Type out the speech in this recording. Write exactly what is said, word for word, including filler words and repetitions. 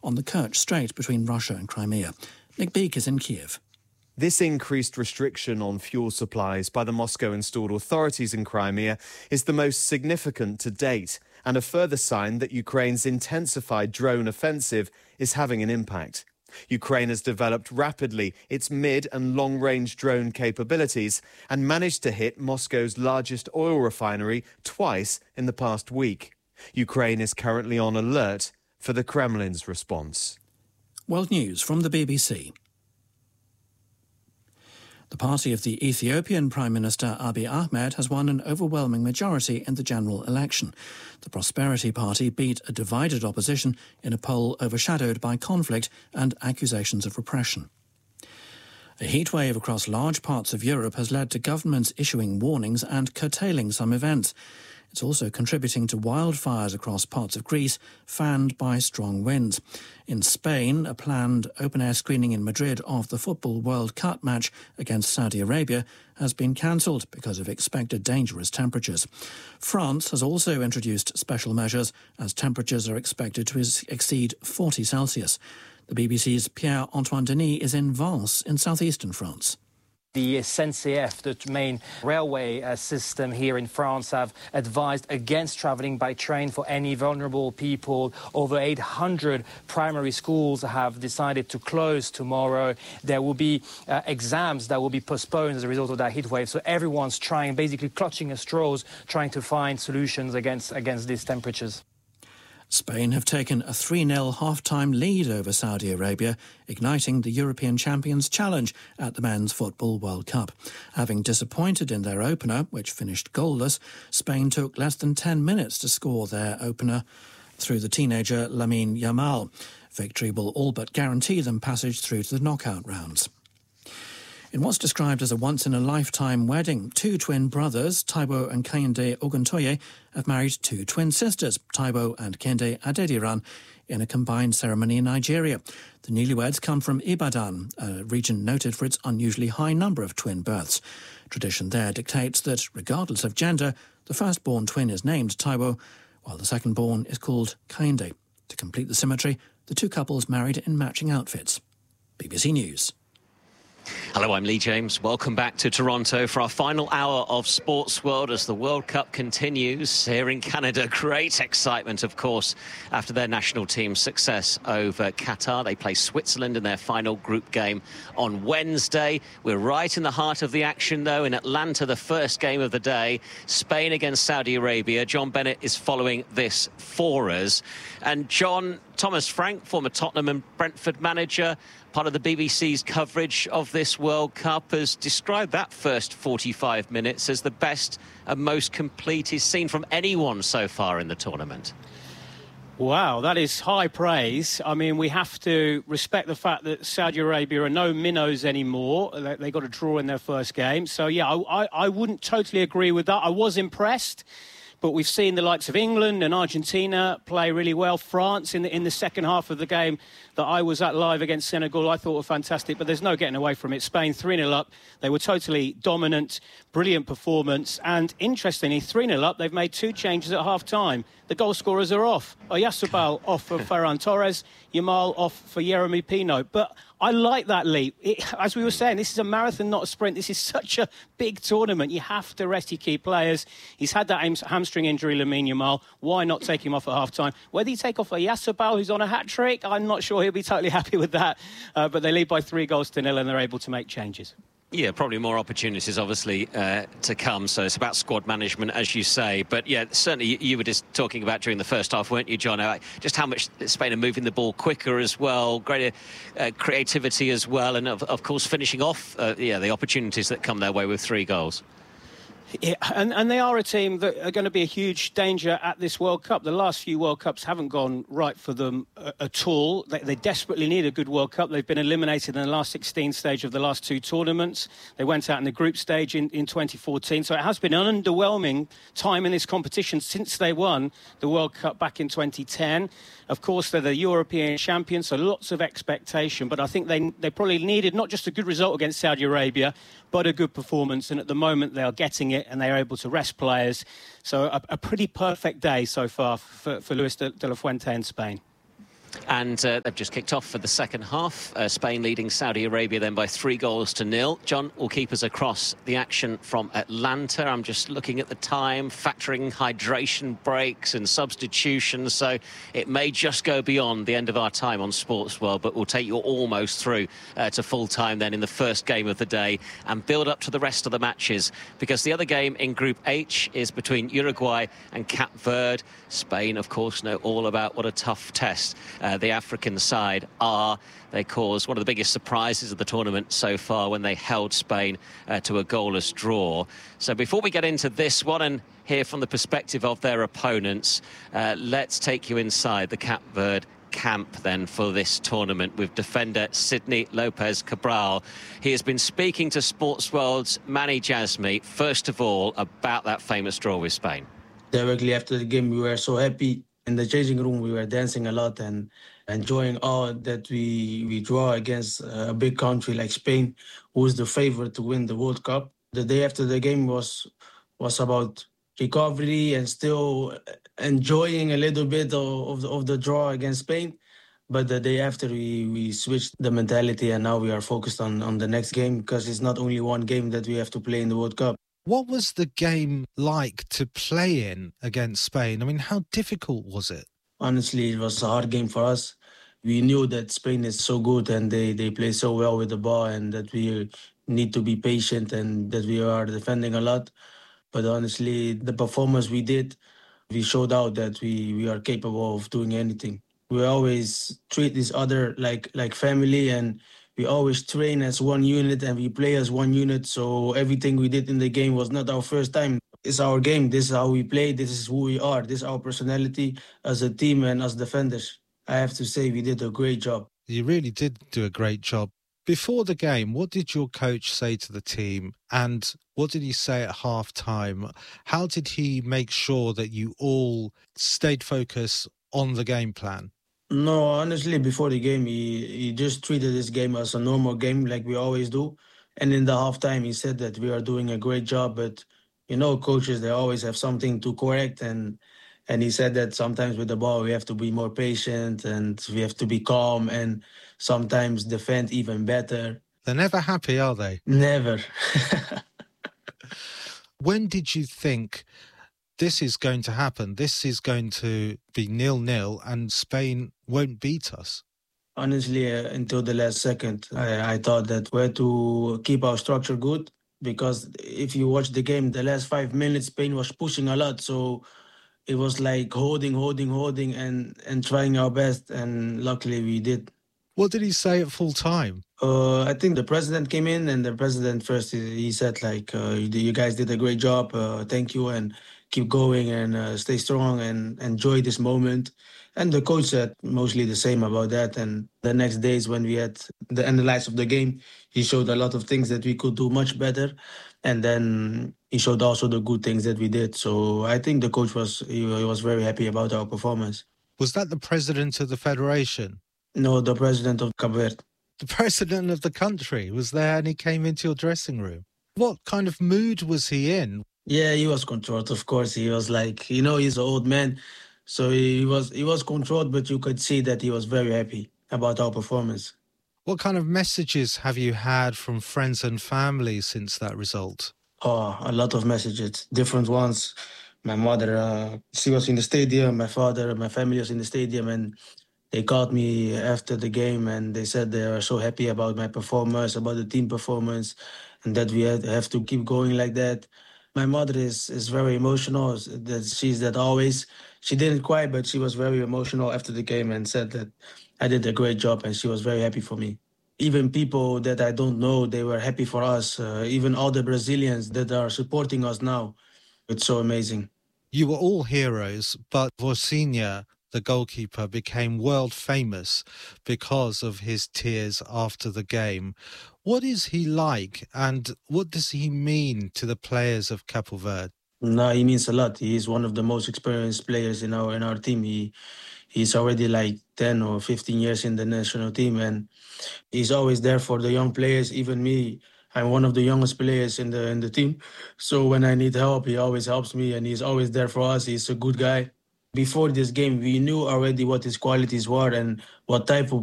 on the Kerch Strait between Russia and Crimea. Nick Beak is in Kiev. This increased restriction on fuel supplies by the Moscow-installed authorities in Crimea is the most significant to date, and a further sign that Ukraine's intensified drone offensive is having an impact. Ukraine has developed rapidly its mid- and long-range drone capabilities and managed to hit Moscow's largest oil refinery twice in the past week. Ukraine is currently on alert for the Kremlin's response. World News from the B B C. The party of the Ethiopian Prime Minister Abiy Ahmed has won an overwhelming majority in the general election. The Prosperity Party beat a divided opposition in a poll overshadowed by conflict and accusations of repression. A heatwave across large parts of Europe has led to governments issuing warnings and curtailing some events. It's also contributing to wildfires across parts of Greece, fanned by strong winds. In Spain, a planned open-air screening in Madrid of the Football World Cup match against Saudi Arabia has been cancelled because of expected dangerous temperatures. France has also introduced special measures as temperatures are expected to exceed forty Celsius. The B B C's Pierre-Antoine Denis is in Vence in southeastern France. The S N C F, the main railway uh, system here in France, have advised against travelling by train for any vulnerable people. Over eight hundred primary schools have decided to close tomorrow. There will be uh, exams that will be postponed as a result of that heatwave. So everyone's trying, basically clutching at straws, trying to find solutions against, against these temperatures. Spain have taken a three nil half-time lead over Saudi Arabia, igniting the European champions' challenge at the Men's Football World Cup. Having disappointed in their opener, which finished goalless, Spain took less than ten minutes to score their opener through the teenager Lamine Yamal. Victory will all but guarantee them passage through to the knockout rounds. In what's described as a once-in-a-lifetime wedding, two twin brothers, Taiwo and Kehinde Oguntoye, have married two twin sisters, Taiwo and Kehinde Adediran, in a combined ceremony in Nigeria. The newlyweds come from Ibadan, a region noted for its unusually high number of twin births. Tradition there dictates that, regardless of gender, the firstborn twin is named Taiwo, while the secondborn is called Kehinde. To complete the symmetry, the two couples married in matching outfits. B B C News. Hello, I'm Lee James. Welcome back to Toronto for our final hour of Sports World as the World Cup continues here in Canada. Great excitement, of course, after their national team's success over Qatar. They play Switzerland in their final group game on Wednesday. We're right in the heart of the action, though, in Atlanta, the first game of the day. Spain against Saudi Arabia. John Bennett is following this for us. And John, Thomas Frank, former Tottenham and Brentford manager, part of the B B C's coverage of this World Cup, has described that first forty-five minutes as the best and most complete he's seen from anyone so far in the tournament. Wow, that is high praise. I mean, we have to respect the fact that Saudi Arabia are no minnows anymore. They, they got a draw in their first game. So, yeah, I, I, I wouldn't totally agree with that. I was impressed. But we've seen the likes of England and Argentina play really well. France in the, in the second half of the game that I was at live against Senegal, I thought were fantastic, but there's no getting away from it. Spain three nil up. They were totally dominant, brilliant performance. And interestingly, three nil up, they've made two changes at half-time. The goal scorers are off. Oyarzabal off for Ferran Torres, Yamal off for Yeremy Pino. But I like that leap. It, as we were saying, this is a marathon, not a sprint. This is such a big tournament. You have to rest your key players. He's had that hamstring injury, Lamine Yamal. Why not take him off at half-time? Whether you take off Oyarzabal, who's on a hat-trick, I'm not sure he'll be totally happy with that. Uh, but they lead by three goals to nil and they're able to make changes. Yeah, probably more opportunities, obviously, uh, to come. So it's about squad management, as you say. But, yeah, certainly you were just talking about during the first half, weren't you, John? Uh, just how much Spain are moving the ball quicker as well, greater uh, creativity as well, and, of, of course, finishing off uh, yeah, the opportunities that come their way with three goals. Yeah, and, and they are a team that are going to be a huge danger at this World Cup. The last few World Cups haven't gone right for them uh, at all. They, they desperately need a good World Cup. They've been eliminated in the last sixteen stage of the last two tournaments. They went out in the group stage in, in twenty fourteen. So it has been an underwhelming time in this competition since they won the World Cup back in twenty ten. Of course, they're the European champions, so lots of expectation. But I think they, they probably needed not just a good result against Saudi Arabia, but a good performance. And at the moment, they are getting it and they are able to rest players. So a, a pretty perfect day so far for, for Luis de, de la Fuente in Spain. And uh, they've just kicked off for the second half. Uh, Spain leading Saudi Arabia then by three goals to nil. John will keep us across the action from Atlanta. I'm just looking at the time, factoring hydration breaks and substitutions. So it may just go beyond the end of our time on Sports World, but we'll take you almost through uh, to full time then in the first game of the day and build up to the rest of the matches, because the other game in Group H is between Uruguay and Cape Verde. Spain, of course, know all about what a tough test uh, the African side are. They caused one of the biggest surprises of the tournament so far when they held Spain uh, to a goalless draw. So before we get into this one and hear from the perspective of their opponents, uh, let's take you inside the Cape Verde camp then for this tournament with defender Sidney Lopez Cabral. He has been speaking to Sports World's Manny Jasmi, first of all, about that famous draw with Spain. Directly after the game, we were so happy. In the changing room, we were dancing a lot and enjoying all that we, we draw against a big country like Spain, who is the favorite to win the World Cup. The day after the game was was about recovery and still enjoying a little bit of, of, the, of the draw against Spain. But the day after, we, we switched the mentality, and now we are focused on, on the next game, because it's not only one game that we have to play in the World Cup. What was the game like to play in against Spain? I mean, how difficult was it? Honestly, it was a hard game for us. We knew that Spain is so good and they, they play so well with the ball, and that we need to be patient and that we are defending a lot. But honestly, the performance we did, we showed out that we, we are capable of doing anything. We always treat each other like, like family, and we always train as one unit and we play as one unit. So everything we did in the game was not our first time. It's our game. This is how we play. This is who we are. This is our personality as a team and as defenders. I have to say we did a great job. You really did do a great job. Before the game, what did your coach say to the team, and what did he say at half-time? How did he make sure that you all stayed focused on the game plan? No, honestly, before the game, he, he just treated this game as a normal game like we always do. And in the halftime, he said that we are doing a great job. But, you know, coaches, they always have something to correct. And and he said that sometimes with the ball, we have to be more patient and we have to be calm and sometimes defend even better. They're never happy, are they? Never. When did you think this is going to happen? This is going to be nil-nil and Spain won't beat us? Honestly, uh, until the last second, I, I thought that we had to keep our structure good, because if you watch the game, the last five minutes, Spain was pushing a lot. So it was like holding, holding, holding and, and trying our best. And luckily we did. What did he say at full time? Uh, I think the president came in, and the president first, he said like, uh, you guys did a great job. Uh, thank you. And keep going and uh, stay strong and enjoy this moment. And the coach said mostly the same about that. And the next days when we had the analysis of the game, he showed a lot of things that we could do much better. And then he showed also the good things that we did. So I think the coach was, he, he was very happy about our performance. Was that the president of the federation? No, the president of Cape Verde. The president of the country was there, and he came into your dressing room. What kind of mood was he in? Yeah, he was controlled, of course. He was like, you know, he's an old man. So he was he was controlled, but you could see that he was very happy about our performance. What kind of messages have you had from friends and family since that result? Oh, a lot of messages, different ones. My mother, uh, she was in the stadium. My father, my family was in the stadium, and they called me after the game, and they said they are so happy about my performance, about the team performance, and that we had, have to keep going like that. My mother is, is very emotional. That she's that always. She didn't cry, but she was very emotional after the game and said that I did a great job, and she was very happy for me. Even people that I don't know, they were happy for us. Uh, even all the Brazilians that are supporting us now. It's so amazing. You were all heroes, but Vorsinha, the goalkeeper, became world famous because of his tears after the game. What is he like, and what does he mean to the players of Cape Verde? No, he means a lot. He is one of the most experienced players in our in our team. He he's already like ten or fifteen years in the national team, and he's always there for the young players. Even me, I'm one of the youngest players in the in the team. So when I need help, he always helps me, and he's always there for us. He's a good guy. Before this game, we knew already what his qualities were and what type of